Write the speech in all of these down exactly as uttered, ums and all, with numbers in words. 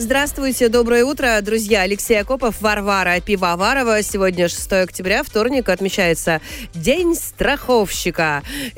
Здравствуйте, доброе утро, друзья. Алексей Акопов, Варвара Пивоварова. Сегодня шестое октября, вторник, отмечается День страховщика,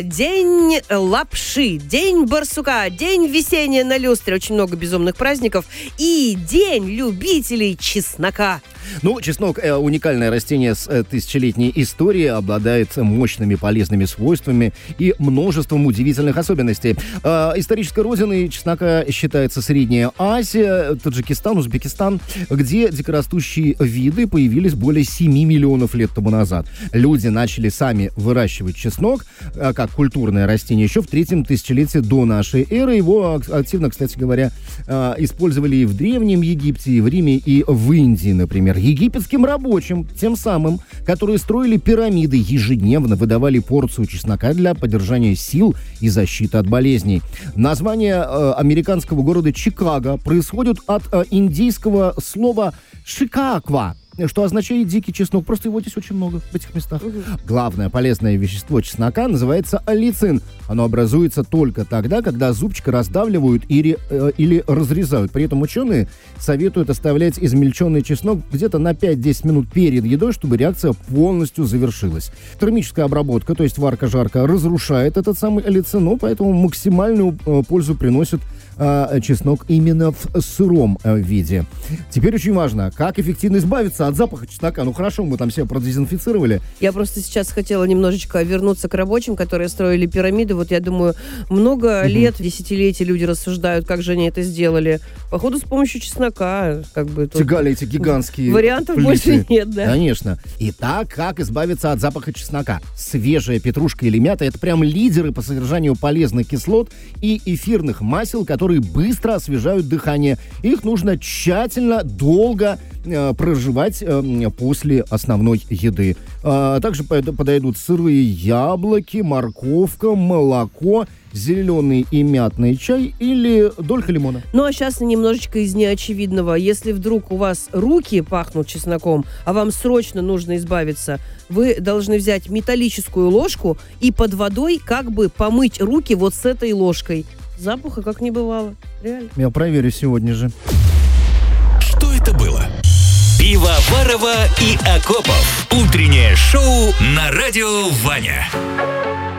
День лапши, День барсука, День весенняя на люстре. Очень много безумных праздников. И День любителей чеснока. Ну, чеснок э, – уникальное растение с э, тысячелетней историей, обладает мощными полезными свойствами и множеством удивительных особенностей. Э, исторической родиной чеснока считается Средняя Азия, Таджикистан, Узбекистан, где дикорастущие виды появились более семи миллионов лет тому назад. Люди начали сами выращивать чеснок э, как культурное растение еще в третьем тысячелетии до нашей эры. Его активно, кстати говоря, э, использовали и в Древнем Египте, и в Риме, и в Индии, например. Египетским рабочим, тем самым, которые строили пирамиды, ежедневно выдавали порцию чеснока для поддержания сил и защиты от болезней. Название э, американского города Чикаго происходит от э, индийского слова «шикаква», что означает «дикий чеснок». Просто его здесь очень много в этих местах. Угу. Главное полезное вещество чеснока называется аллицин. Оно образуется только тогда, когда зубчик раздавливают или, э, или разрезают. При этом ученые советуют оставлять измельченный чеснок где-то на пять-десять минут перед едой, чтобы реакция полностью завершилась. Термическая обработка, то есть варка-жарка, разрушает этот самый аллицин, но поэтому максимальную э, пользу приносит э, чеснок именно в сыром э, виде. Теперь очень важно, как эффективно избавиться от запаха чеснока. Ну хорошо, мы там себя продезинфицировали. Я просто сейчас хотела немножечко вернуться к рабочим, которые строили пирамиды. Вот я думаю, много угу. лет, десятилетий люди рассуждают, как же они это сделали. Походу, с помощью чеснока. Как бы, тягали эти гигантские вариантов плиты. Больше нет, да? Конечно. Итак, как избавиться от запаха чеснока? Свежая петрушка или мята – это прям лидеры по содержанию полезных кислот и эфирных масел, которые быстро освежают дыхание. Их нужно тщательно, долго э, проживать э, после основной еды. А также подойдут сырые яблоки, морковка, молоко, зеленый и мятный чай или долька лимона. Ну, а сейчас немножечко из неочевидного. Если вдруг у вас руки пахнут чесноком, а вам срочно нужно избавиться, вы должны взять металлическую ложку и под водой как бы помыть руки вот с этой ложкой. Запаха как не бывало. Реально. Я проверю сегодня же. Что это было? Пивоварова и Акопов. Утреннее шоу на радио Ваня.